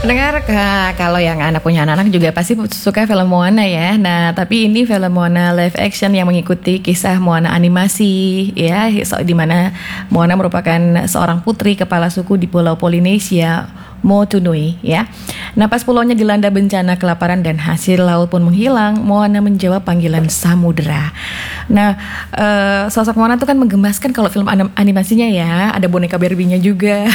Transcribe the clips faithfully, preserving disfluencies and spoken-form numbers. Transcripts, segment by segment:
Pendengar, Kak, kalau yang anak punya anak-anak juga pasti suka film Moana ya. Nah, tapi ini film Moana live action yang mengikuti kisah Moana animasi ya, so, di mana Moana merupakan seorang putri kepala suku di Pulau Polinesia, Motunui ya. Nah, pas pulaunya dilanda bencana kelaparan dan hasil laut pun menghilang, Moana menjawab panggilan samudera. Nah, uh, sosok Moana itu kan menggemaskan kalau film anim- animasinya ya, ada boneka Barbie-nya juga.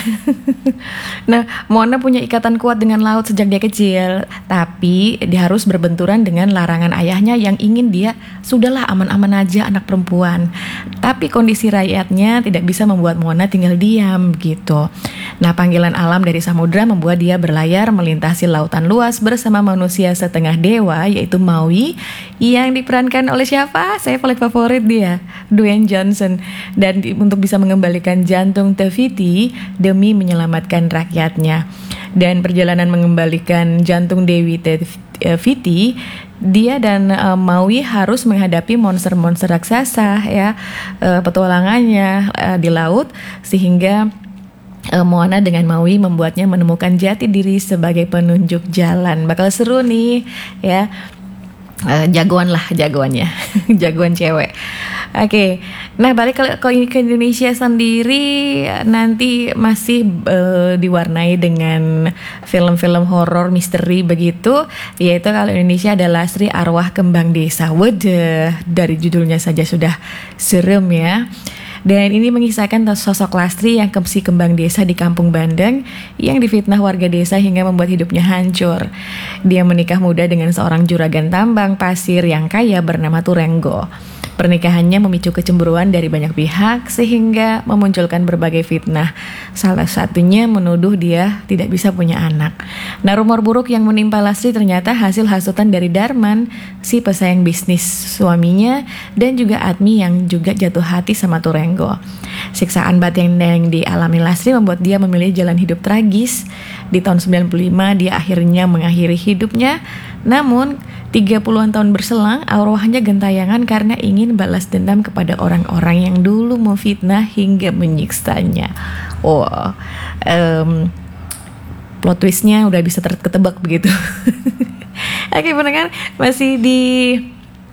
Nah, Moana punya ikatan kuat dengan laut sejak dia kecil, tapi dia harus berbenturan dengan larangan ayahnya yang ingin dia sudahlah aman-aman aja anak perempuan. Tapi kondisi rakyatnya tidak bisa membuat Moana tinggal diam gitu. Nah, panggilan alam dari samudera membuat dia berlayar melintasi lautan luas bersama manusia setengah dewa yaitu Maui yang diperankan oleh siapa? Saya paling favorit dia, Dwayne Johnson. Dan di, untuk bisa mengembalikan jantung Te Fiti demi menyelamatkan rakyatnya. Dan perjalanan mengembalikan jantung Dewi Te Fiti, dia dan uh, Maui harus menghadapi monster-monster raksasa ya, uh, petualangannya uh, di laut sehingga uh, Moana dengan Maui membuatnya menemukan jati diri sebagai penunjuk jalan. Bakal seru nih ya. Uh, jagoan lah jagoannya jagoan cewek. Oke, okay. Nah balik ke, ke Indonesia sendiri nanti masih uh, diwarnai dengan film-film horor misteri begitu, yaitu kalau Indonesia adalah Sri Arwah Kembang Desa. Waduh, dari judulnya saja sudah serem ya. Dan ini mengisahkan sosok Lastri yang si kembang desa di Kampung Bandeng yang difitnah warga desa hingga membuat hidupnya hancur. Dia menikah muda dengan seorang juragan tambang pasir yang kaya bernama Turenggo. Pernikahannya memicu kecemburuan dari banyak pihak sehingga memunculkan berbagai fitnah. Salah satunya menuduh dia tidak bisa punya anak. Nah, rumor buruk yang menimpa Lastri ternyata hasil hasutan dari Darman, si pesaing bisnis suaminya, dan juga Admi yang juga jatuh hati sama Turenggo. Siksaan batin yang dialami Lastri membuat dia memilih jalan hidup tragis. Di tahun sembilan puluh lima dia akhirnya mengakhiri hidupnya. Namun tiga puluhan tahun berselang, arwahnya gentayangan karena ingin balas dendam kepada orang-orang yang dulu memfitnah hingga menyiksanya. Oh, um, plot twistnya udah bisa terketebak begitu. Oke pendengar, masih di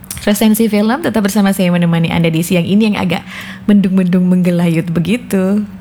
resensi film, tetap bersama saya menemani Anda di siang ini yang agak mendung-mendung menggelayut begitu.